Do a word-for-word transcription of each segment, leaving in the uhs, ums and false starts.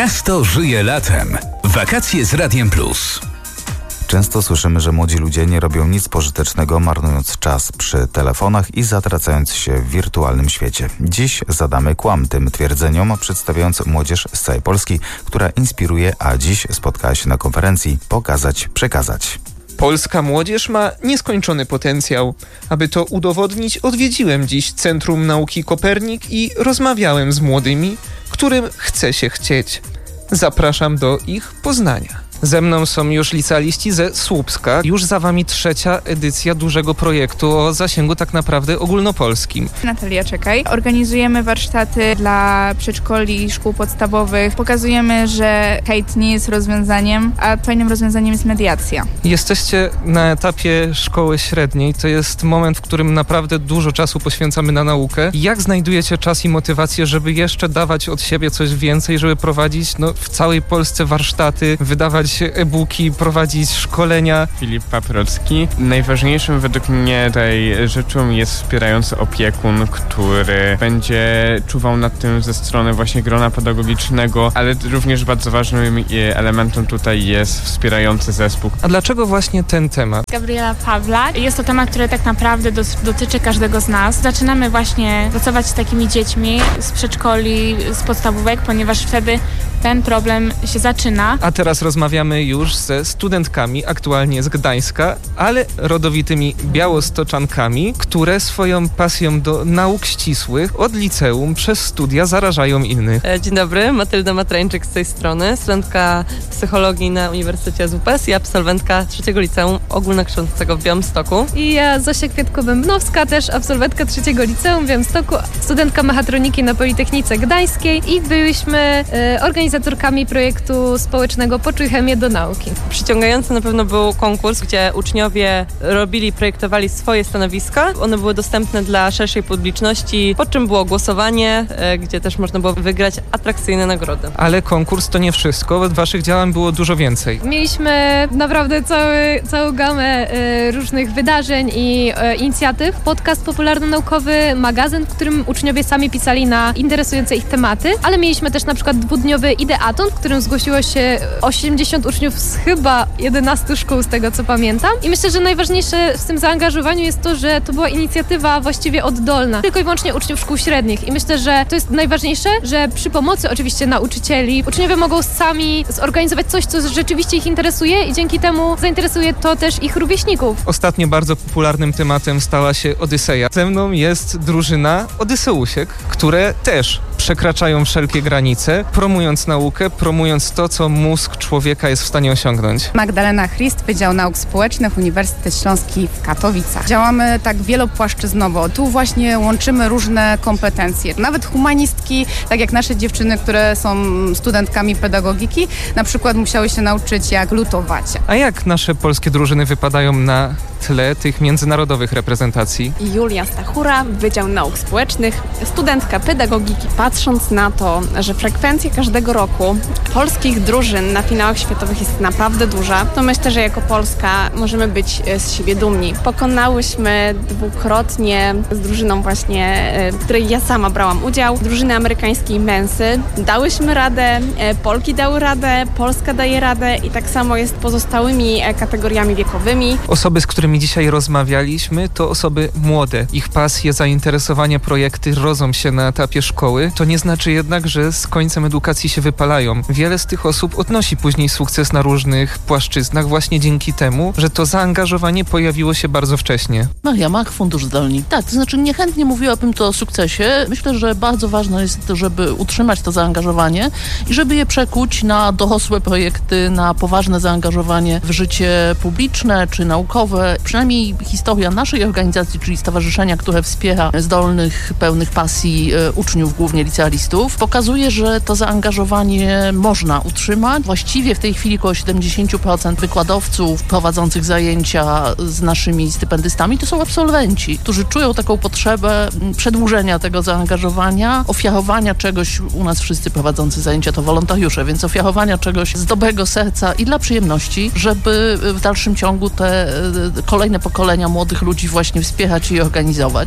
Miasto żyje latem. Wakacje z Radiem Plus. Często słyszymy, że młodzi ludzie nie robią nic pożytecznego, marnując czas przy telefonach i zatracając się w wirtualnym świecie. Dziś zadamy kłam tym twierdzeniom, przedstawiając młodzież z całej Polski, która inspiruje, a dziś spotkała się na konferencji Pokazać, Przekazać. Polska młodzież ma nieskończony potencjał. Aby to udowodnić, odwiedziłem dziś Centrum Nauki Kopernik i rozmawiałem z młodymi, którym chce się chcieć. Zapraszam do ich poznania. Ze mną są już licealiści ze Słupska. Już za wami trzecia edycja dużego projektu o zasięgu tak naprawdę ogólnopolskim. Natalia Czekaj. Organizujemy warsztaty dla przedszkoli i szkół podstawowych. Pokazujemy, że hejt nie jest rozwiązaniem, a fajnym rozwiązaniem jest mediacja. Jesteście na etapie szkoły średniej. To jest moment, w którym naprawdę dużo czasu poświęcamy na naukę. Jak znajdujecie czas i motywację, żeby jeszcze dawać od siebie coś więcej, żeby prowadzić no, w całej Polsce warsztaty, wydawać e-booki, prowadzić szkolenia? Filip Paprocki. Najważniejszym według mnie tej rzeczą jest wspierający opiekun, który będzie czuwał nad tym ze strony właśnie grona pedagogicznego, ale również bardzo ważnym elementem tutaj jest wspierający zespół. A dlaczego właśnie ten temat? Gabriela Pawla. Jest to temat, który tak naprawdę dotyczy każdego z nas. Zaczynamy właśnie pracować z takimi dziećmi z przedszkoli, z podstawówek, ponieważ wtedy ten problem się zaczyna. A teraz rozmawiamy już ze studentkami, aktualnie z Gdańska, ale rodowitymi białostoczankami, które swoją pasją do nauk ścisłych od liceum przez studia zarażają innych. Dzień dobry, Matylda Matrańczyk z tej strony, studentka psychologii na Uniwersytecie Z W P S i absolwentka trzeciego liceum ogólnokształcącego w Białymstoku. I ja, Zosia Kwiatko-Bębnowska, też absolwentka trzeciego liceum w Białymstoku, studentka mechatroniki na Politechnice Gdańskiej i byliśmy e, organizatorkami projektu społecznego Poczuj chemię do nauki. Przyciągający na pewno był konkurs, gdzie uczniowie robili, projektowali swoje stanowiska. One były dostępne dla szerszej publiczności, po czym było głosowanie, e, gdzie też można było wygrać atrakcyjne nagrody. Ale konkurs to nie wszystko, w waszych działań było dużo więcej. Mieliśmy naprawdę cały, całą gamę e, różnych wydarzeń i e, inicjatyw. Podcast popularno-naukowy, magazyn, w którym uczniowie sami pisali na interesujące ich tematy, ale mieliśmy też na przykład dwudniowy Ideaton, w którym zgłosiło się osiemdziesiąt uczniów z chyba jedenastu szkół, z tego co pamiętam. I myślę, że najważniejsze w tym zaangażowaniu jest to, że to była inicjatywa właściwie oddolna, tylko i wyłącznie uczniów szkół średnich. I myślę, że to jest najważniejsze, że przy pomocy oczywiście nauczycieli uczniowie mogą sami zorganizować coś, co rzeczywiście ich interesuje i dzięki temu zainteresuje to też ich rówieśników. Ostatnio bardzo popularnym tematem stała się Odyseja. Ze mną jest drużyna Odyseusiek, które też przekraczają wszelkie granice, promując naukę, promując to, co mózg człowieka jest w stanie osiągnąć. Magdalena Christ, Wydział Nauk Społecznych, Uniwersytet Śląski w Katowicach. Działamy tak wielopłaszczyznowo. Tu właśnie łączymy różne kompetencje. Nawet humanistki, tak jak nasze dziewczyny, które są studentkami pedagogiki, na przykład musiały się nauczyć, jak lutować. A jak nasze polskie drużyny wypadają na tle tych międzynarodowych reprezentacji? Julia Stachura, Wydział Nauk Społecznych, studentka pedagogiki. Patrząc na to, że frekwencja każdego roku polskich drużyn na finałach światowych jest naprawdę duża, to myślę, że jako Polska możemy być z siebie dumni. Pokonałyśmy dwukrotnie z drużyną właśnie, w której ja sama brałam udział, drużyny amerykańskiej Mensy. Dałyśmy radę, Polki dały radę, Polska daje radę i tak samo jest pozostałymi kategoriami wiekowymi. Osoby, z którymi dzisiaj rozmawialiśmy, to osoby młode. Ich pasje, zainteresowania, projekty rodzą się na etapie szkoły. To nie znaczy jednak, że z końcem edukacji się wypalają. Wiele z tych osób odnosi później sukces na różnych płaszczyznach właśnie dzięki temu, że to zaangażowanie pojawiło się bardzo wcześnie. Maria Mach, Fundusz Zdolni. Tak, to znaczy niechętnie mówiłabym to o sukcesie. Myślę, że bardzo ważne jest, żeby utrzymać to zaangażowanie i żeby je przekuć na dorosłe projekty, na poważne zaangażowanie w życie publiczne czy naukowe. Przynajmniej historia naszej organizacji, czyli stowarzyszenia, które wspiera zdolnych, pełnych pasji e, uczniów, głównie licealistów, pokazuje, że to zaangażowanie można utrzymać. Właściwie w tej chwili około siedemdziesiąt procent wykładowców prowadzących zajęcia z naszymi stypendystami to są absolwenci, którzy czują taką potrzebę przedłużenia tego zaangażowania, ofiarowania czegoś. U nas wszyscy prowadzący zajęcia to wolontariusze, więc ofiarowania czegoś z dobrego serca i dla przyjemności, żeby w dalszym ciągu te kolejne pokolenia młodych ludzi właśnie wspierać i organizować.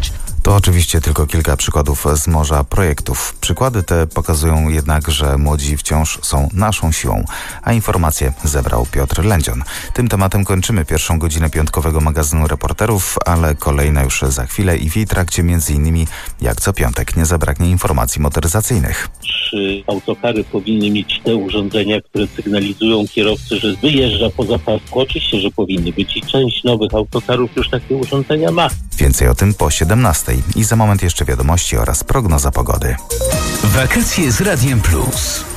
To oczywiście tylko kilka przykładów z morza projektów. Przykłady te pokazują jednak, że młodzi wciąż są naszą siłą. A informacje zebrał Piotr Lędzion. Tym tematem kończymy pierwszą godzinę piątkowego magazynu Reporterów, ale kolejna już za chwilę i w jej trakcie między innymi, jak co piątek, nie zabraknie informacji motoryzacyjnych. Czy autokary powinny mieć te urządzenia, które sygnalizują kierowcy, że wyjeżdża poza pasku? Oczywiście, że powinny być i część nowych autokarów już takie urządzenia ma. Więcej o tym po siedemnastej i za moment jeszcze wiadomości oraz prognoza pogody. Wakacje z Radiem Plus.